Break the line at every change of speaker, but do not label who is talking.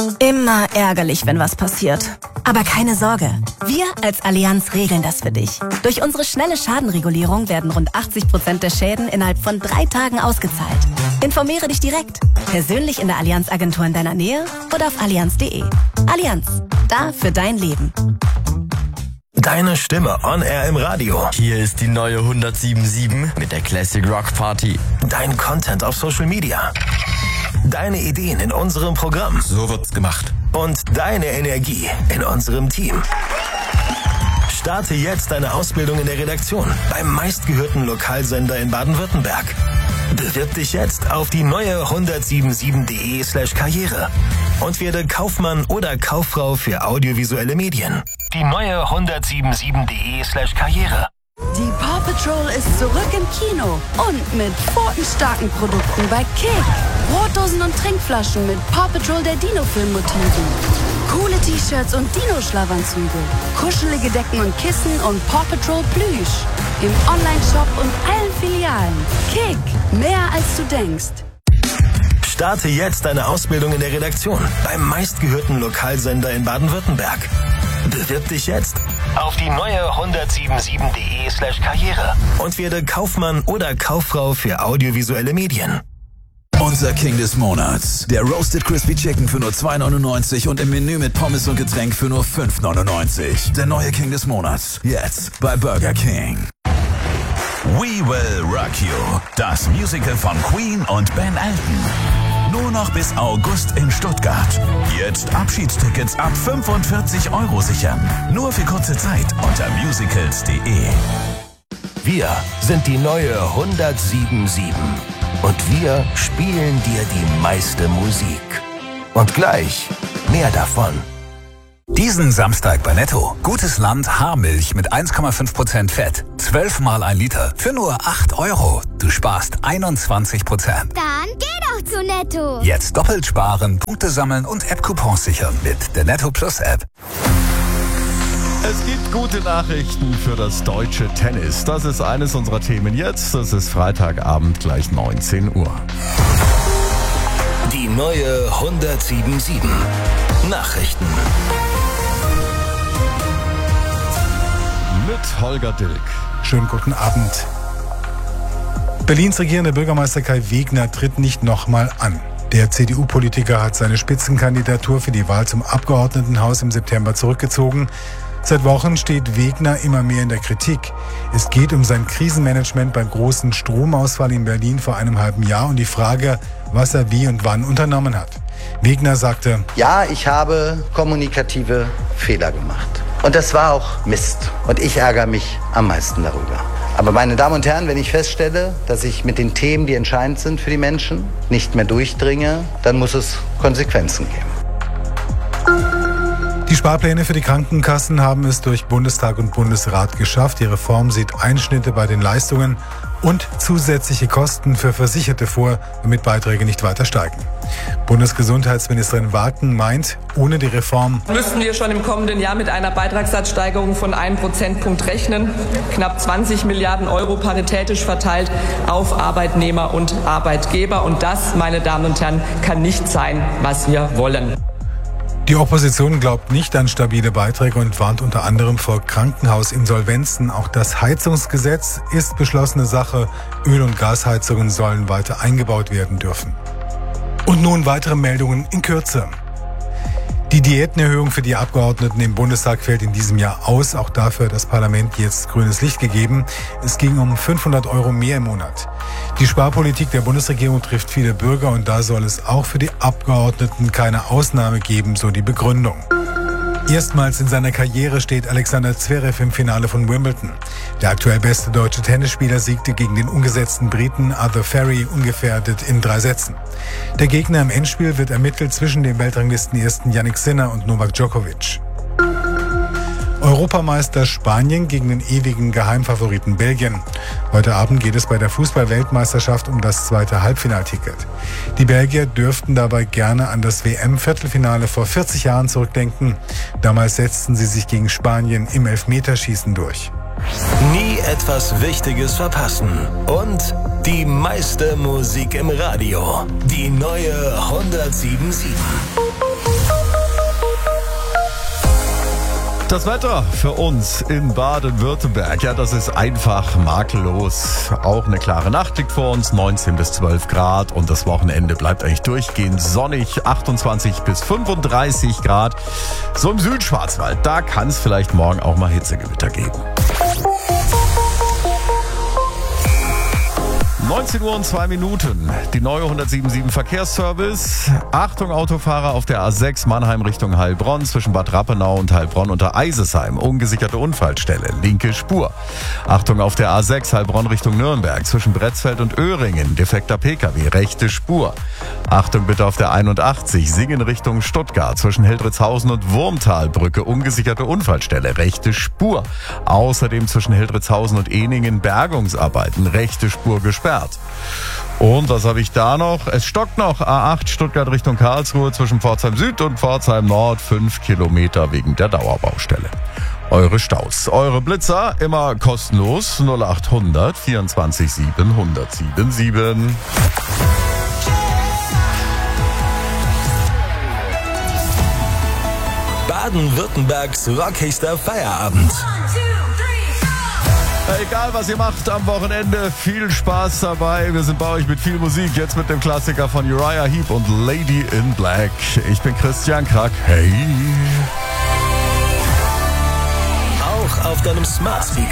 Immer ärgerlich, wenn was passiert. Aber keine Sorge, wir als Allianz regeln das für dich. Durch unsere schnelle Schadenregulierung werden rund 80% der Schäden innerhalb von 3 Tagen ausgezahlt. Informiere dich direkt, persönlich in der Allianz-Agentur in deiner Nähe oder auf allianz.de. Allianz, da für dein Leben.
Deine Stimme on air im Radio.
Hier ist die neue 107.7 mit der Classic Rock Party.
Dein Content auf Social Media. Deine Ideen in unserem Programm.
So wird's gemacht.
Und deine Energie in unserem Team. Starte jetzt deine Ausbildung in der Redaktion beim meistgehörten Lokalsender in Baden-Württemberg. Bewirb dich jetzt auf die neue 177.de/Karriere und werde Kaufmann oder Kauffrau für audiovisuelle Medien. Die neue 177.de/Karriere.
Die Paw Patrol ist zurück im Kino und mit pfotenstarken Produkten bei Kick. Brotdosen und Trinkflaschen mit Paw Patrol der Dino-Film-Motiven. Coole T-Shirts und Dino-Schlafanzüge. Kuschelige Decken und Kissen und Paw Patrol Plüsch. Im Online-Shop und allen Filialen. Kick, mehr als du denkst.
Starte jetzt deine Ausbildung in der Redaktion beim meistgehörten Lokalsender in Baden-Württemberg. Bewirb dich jetzt auf die neue 177.de/Karriere und werde Kaufmann oder Kauffrau für audiovisuelle Medien.
Unser King des Monats. Der Roasted Crispy Chicken für nur 2,99 und im Menü mit Pommes und Getränk für nur 5,99. Der neue King des Monats. Jetzt bei Burger King.
We Will Rock You. Das Musical von Queen und Ben Elton. Nur noch bis August in Stuttgart. Jetzt Abschiedstickets ab 45 € sichern. Nur für kurze Zeit unter musicals.de.
Wir sind die neue 107.7 und wir spielen dir die meiste Musik. Und gleich mehr davon.
Diesen Samstag bei Netto. Gutes Land Haarmilch mit 1,5% Fett. 12 mal 1 Liter für nur 8 €. Du sparst 21%.
Dann geh doch zu Netto.
Jetzt doppelt sparen, Punkte sammeln und App-Coupons sichern mit der Netto Plus App.
Es gibt gute Nachrichten für das deutsche Tennis. Das ist eines unserer Themen jetzt. Das ist Freitagabend gleich 19 Uhr.
Die neue 107.7 Nachrichten.
Mit Holger Dilk.
Schönen guten Abend. Berlins regierender Bürgermeister Kai Wegner tritt nicht nochmal an. Der CDU-Politiker hat seine Spitzenkandidatur für die Wahl zum Abgeordnetenhaus im September zurückgezogen. Seit Wochen steht Wegner immer mehr in der Kritik. Es geht um sein Krisenmanagement beim großen Stromausfall in Berlin vor einem halben Jahr und die Frage, was er wie und wann unternommen hat. Wegner sagte:
Ja, ich habe kommunikative Fehler gemacht. Und das war auch Mist. Und ich ärgere mich am meisten darüber. Aber meine Damen und Herren, wenn ich feststelle, dass ich mit den Themen, die entscheidend sind für die Menschen, nicht mehr durchdringe, dann muss es Konsequenzen geben.
Die Sparpläne für die Krankenkassen haben es durch Bundestag und Bundesrat geschafft. Die Reform sieht Einschnitte bei den Leistungen und zusätzliche Kosten für Versicherte vor, damit Beiträge nicht weiter steigen. Bundesgesundheitsministerin Waken meint, ohne die Reform
müssten wir schon im kommenden Jahr mit einer Beitragssatzsteigerung von 1 Prozentpunkt rechnen. Knapp 20 Milliarden € paritätisch verteilt auf Arbeitnehmer und Arbeitgeber. Und das, meine Damen und Herren, kann nicht sein, was wir wollen.
Die Opposition glaubt nicht an stabile Beiträge und warnt unter anderem vor Krankenhausinsolvenzen. Auch das Heizungsgesetz ist beschlossene Sache. Öl- und Gasheizungen sollen weiter eingebaut werden dürfen. Und nun weitere Meldungen in Kürze. Die Diätenerhöhung für die Abgeordneten im Bundestag fällt in diesem Jahr aus. Auch dafür hat das Parlament jetzt grünes Licht gegeben. Es ging um 500 € mehr im Monat. Die Sparpolitik der Bundesregierung trifft viele Bürger und da soll es auch für die Abgeordneten keine Ausnahme geben, so die Begründung. Erstmals in seiner Karriere steht Alexander Zverev im Finale von Wimbledon. Der aktuell beste deutsche Tennisspieler siegte gegen den ungesetzten Briten Arthur Ferry ungefährdet in 3 Sätzen. Der Gegner im Endspiel wird ermittelt zwischen dem Weltranglistenersten Jannik Sinner und Novak Djokovic. Europameister Spanien gegen den ewigen Geheimfavoriten Belgien. Heute Abend geht es bei der Fußball-Weltmeisterschaft um das 2. Halbfinalticket. Die Belgier dürften dabei gerne an das WM-Viertelfinale vor 40 Jahren zurückdenken. Damals setzten sie sich gegen Spanien im Elfmeterschießen durch.
Nie etwas Wichtiges verpassen. Und die meiste Musik im Radio. Die neue 107.7.
Das Wetter für uns in Baden-Württemberg, ja, das ist einfach makellos. Auch eine klare Nacht liegt vor uns, 19 bis 12 Grad und das Wochenende bleibt eigentlich durchgehend sonnig, 28 bis 35 Grad. So im Südschwarzwald, da kann es vielleicht morgen auch mal Hitzegewitter geben. 19 Uhr und 2 Minuten. Die neue 177 Verkehrsservice. Achtung Autofahrer auf der A6 Mannheim Richtung Heilbronn zwischen Bad Rappenau und Heilbronn unter Eisesheim. Ungesicherte Unfallstelle, linke Spur. Achtung auf der A6 Heilbronn Richtung Nürnberg zwischen Bretzfeld und Öhringen. Defekter PKW, rechte Spur. Achtung bitte auf der 81 Singen Richtung Stuttgart zwischen Heldritzhausen und Wurmtalbrücke. Ungesicherte Unfallstelle, rechte Spur. Außerdem zwischen Heldritzhausen und Ehningen Bergungsarbeiten, rechte Spur gesperrt. Und was habe ich da noch? Es stockt noch. A8 Stuttgart Richtung Karlsruhe zwischen Pforzheim Süd und Pforzheim Nord. 5 Kilometer wegen der Dauerbaustelle. Eure Staus, eure Blitzer, immer kostenlos. 0800 24 7 1077.
Baden-Württembergs rockhigster Feierabend.
Egal, was ihr macht am Wochenende, viel Spaß dabei. Wir sind bei euch mit viel Musik. Jetzt mit dem Klassiker von Uriah Heep und Lady in Black. Ich bin Christian Krack. Hey.
Auch auf deinem Smart Speaker